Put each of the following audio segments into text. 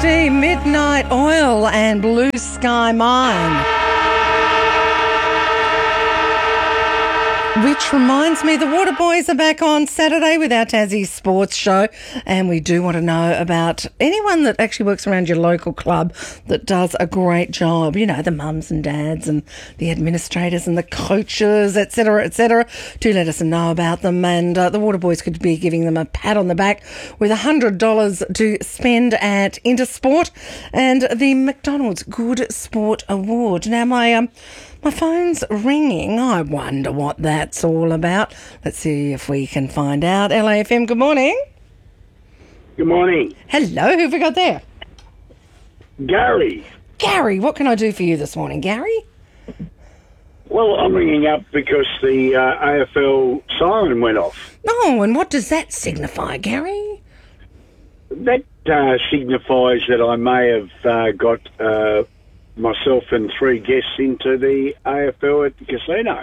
KFC, Midnight Oil and Blue Sky Mine. Which reminds me, the Waterboys are back on Saturday with our Tassie Sports Show, and we do want to know about anyone that actually works around your local club that does a great job. You know, the mums and dads and the administrators and the coaches, etc., etc. Do let us know about them, and the Waterboys could be giving them a pat on the back with $100 to spend at Intersport and the McDonald's Good Sport Award. Now, my phone's ringing. I wonder what that's all about. Let's see if we can find out. LAFM, good morning. Good morning. Hello, who have we got there? Gary. Gary, what can I do for you this morning, Gary? Well, I'm ringing up because the AFL siren went off. Oh, and what does that signify, Gary? That signifies that I may have got myself and 3 guests into the AFL at the casino.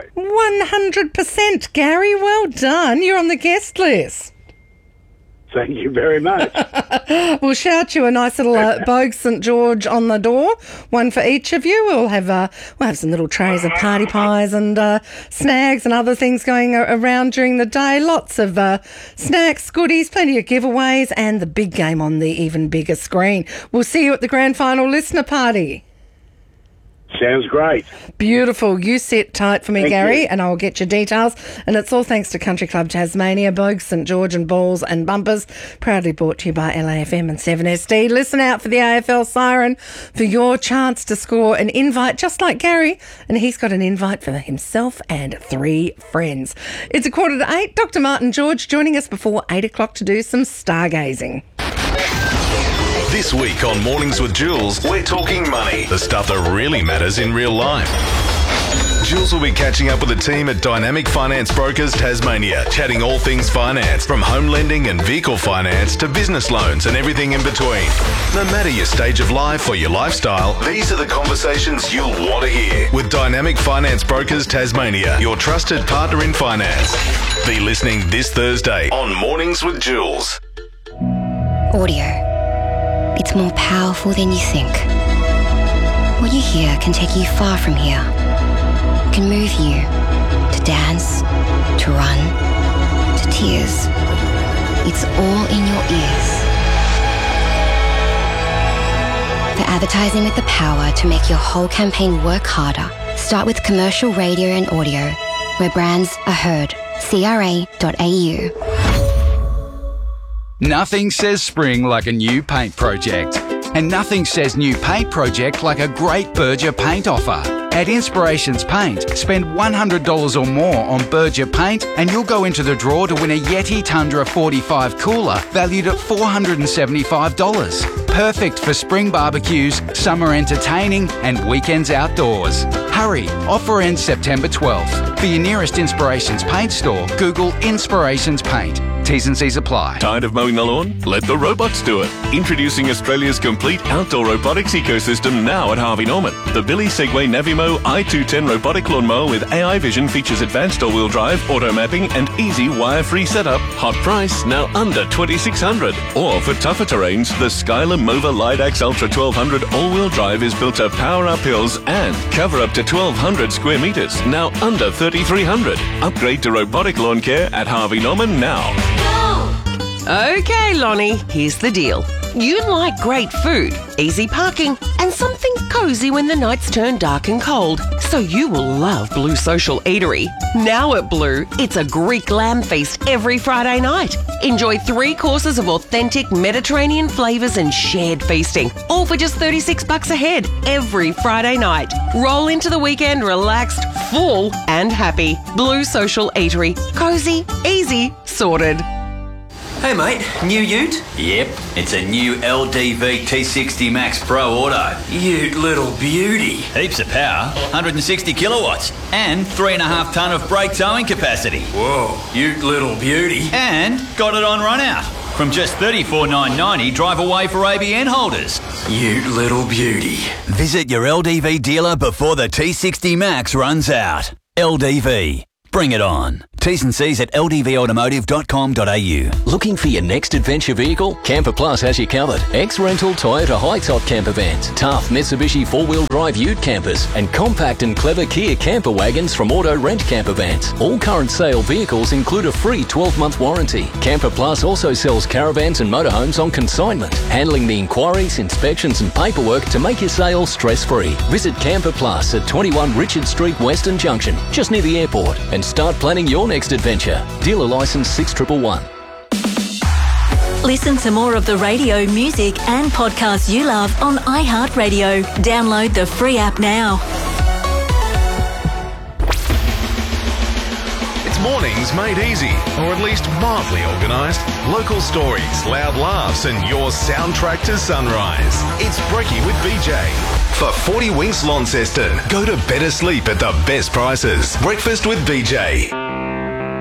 100%, Gary. Well done. You're on the guest list. Thank you very much. We'll shout you a nice little Bogue St George on the door, one for each of you. We'll have some little trays of party pies and snags and other things going around during the day. Lots of snacks, goodies, plenty of giveaways, and the big game on the even bigger screen. We'll see you at the grand final listener party. Sounds great. Beautiful. You sit tight for me, Thank Gary, you. and I'll get your details. And it's all thanks to Country Club Tasmania, Bogue St George and Balls and Bumpers. Proudly brought to you by LAFM and 7SD. Listen out for the AFL siren for your chance to score an invite, just like Gary. And he's got an invite for himself and 3 friends. It's 7:45. Dr. Martin George joining us before 8 o'clock to do some stargazing. This week on Mornings with Jules, we're talking money, the stuff that really matters in real life. Jules will be catching up with the team at Dynamic Finance Brokers Tasmania, chatting all things finance, from home lending and vehicle finance to business loans and everything in between. No matter your stage of life or your lifestyle, these are the conversations you'll want to hear. With Dynamic Finance Brokers Tasmania, your trusted partner in finance. Be listening this Thursday on Mornings with Jules. Audio. It's more powerful than you think. What you hear can take you far from here. It can move you to dance, to run, to tears. It's all in your ears. For advertising with the power to make your whole campaign work harder, start with commercial radio and audio, where brands are heard. CRA.au. Nothing says spring like a new paint project. And nothing says new paint project like a great Berger paint offer. At Inspirations Paint, spend $100 or more on Berger paint and you'll go into the draw to win a Yeti Tundra 45 cooler valued at $475. Perfect for spring barbecues, summer entertaining and weekends outdoors. Hurry, offer ends September 12th. For your nearest Inspirations Paint store, Google Inspirations Paint. T's and C's apply. Tired of mowing the lawn? Let the robots do it. Introducing Australia's complete outdoor robotics ecosystem now at Harvey Norman. The Billy Segway Navimo i210 robotic lawnmower with AI vision features advanced all-wheel drive, auto mapping and easy wire-free setup. Hot price, now under $2,600. Or for tougher terrains, the Skylar Mova Lidax Ultra 1200 all-wheel drive is built to power up hills and cover up to 1,200 square metres, now under $3,300. Upgrade to robotic lawn care at Harvey Norman now. Okay, Lonnie, here's the deal. You like great food, easy parking, and something cosy when the nights turn dark and cold. So you will love Blue Social Eatery. Now at Blue, it's a Greek lamb feast every Friday night. Enjoy 3 courses of authentic Mediterranean flavours and shared feasting, all for just $36 a head every Friday night. Roll into the weekend relaxed, full and happy. Blue Social Eatery. Cosy, easy, sorted. Hey mate, new ute? Yep, it's a new LDV T60 Max Pro Auto. Ute little beauty. Heaps of power, 160 kilowatts, and 3.5 tonne of brake towing capacity. Whoa, ute little beauty. And got it on run out. From just $34,990 drive away for ABN holders. Ute little beauty. Visit your LDV dealer before the T60 Max runs out. LDV, bring it on. T's and C's at ldvautomotive.com.au. Looking for your next adventure vehicle? Camper Plus has you covered. Ex-rental Toyota high-top camper vans, tough Mitsubishi four-wheel drive ute campers, and compact and clever Kia camper wagons from Auto Rent Camper Vans. All current sale vehicles include a free 12-month warranty. Camper Plus also sells caravans and motorhomes on consignment, handling the inquiries, inspections and paperwork to make your sale stress-free. Visit Camper Plus at 21 Richard Street, Western Junction, just near the airport, and start planning your next adventure. Dealer licence 6111. Listen to more of the radio, music and podcasts you love on iHeartRadio. Download the free app now. It's mornings made easy, or at least mildly organised. Local stories, loud laughs, and your soundtrack to sunrise. It's Brekkie with BJ. For 40 Winks Launceston, go to better sleep at the best prices. Breakfast with BJ.